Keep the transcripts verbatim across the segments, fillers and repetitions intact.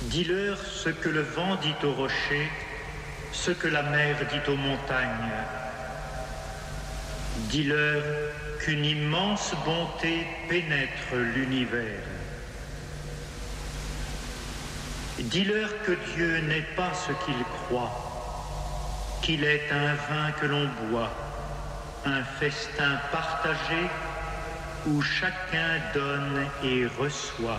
Dis-leur ce que le vent dit aux rochers, ce que la mer dit aux montagnes. Dis-leur qu'une immense bonté pénètre l'univers. Dis-leur que Dieu n'est pas ce qu'il croit, qu'il est un vin que l'on boit, un festin partagé où chacun donne et reçoit.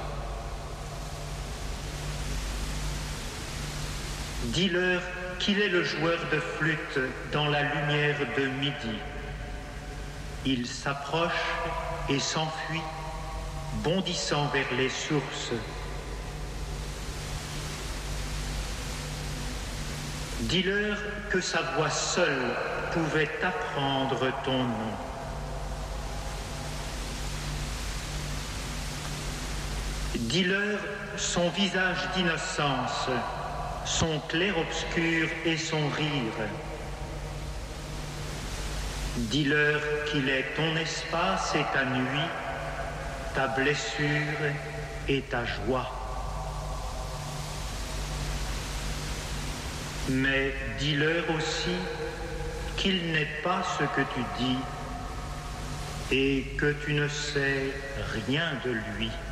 Dis-leur qu'il est le joueur de flûte dans la lumière de midi. Il s'approche et s'enfuit, bondissant vers les sources. Dis-leur que sa voix seule pouvait apprendre ton nom. Dis-leur son visage d'innocence, son clair-obscur et son rire. Dis-leur qu'il est ton espace et ta nuit, ta blessure et ta joie. Mais dis-leur aussi qu'il n'est pas ce que tu dis et que tu ne sais rien de lui.